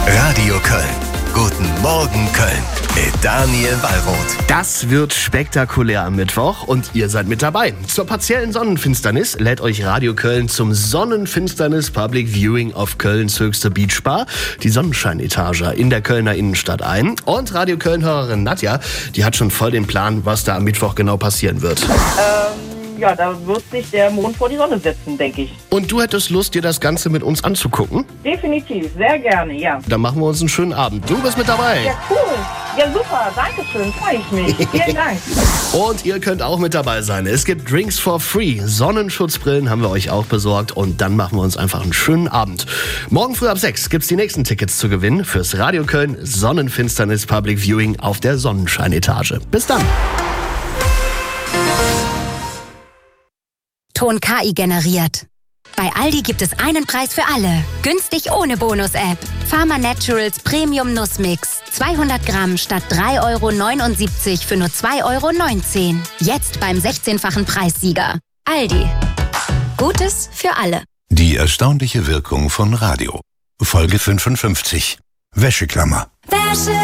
Radio Köln. Guten Morgen Köln mit Daniel Wallroth. Das wird spektakulär am Mittwoch und ihr seid mit dabei. Zur partiellen Sonnenfinsternis lädt euch Radio Köln zum Sonnenfinsternis Public Viewing auf Kölns höchste Beachbar, die Sonnenscheinetage in der Kölner Innenstadt ein. Und Radio Köln-Hörerin Nadja, die hat schon voll den Plan, was da am Mittwoch genau passieren wird. Ja, da wird sich der Mond vor die Sonne setzen, denke ich. Und du hättest Lust, dir das Ganze mit uns anzugucken? Definitiv, sehr gerne, ja. Dann machen wir uns einen schönen Abend. Du bist mit dabei. Ja, cool. Ja, super, danke schön, freue ich mich. Vielen Dank. Und ihr könnt auch mit dabei sein. Es gibt Drinks for free. Sonnenschutzbrillen haben wir euch auch besorgt. Und dann machen wir uns einfach einen schönen Abend. Morgen früh ab 6 gibt's die nächsten Tickets zu gewinnen fürs Radio Köln Sonnenfinsternis Public Viewing auf der Sonnenscheinetage. Bis dann. Ton KI generiert. Bei Aldi gibt es einen Preis für alle. Günstig ohne Bonus-App. Pharma Naturals Premium Nussmix. 200 Gramm statt 3,79 € für nur 2,19 €. Jetzt beim 16-fachen Preissieger. Aldi. Gutes für alle. Die erstaunliche Wirkung von Radio. Folge 55. Wäscheklammer. Wäsche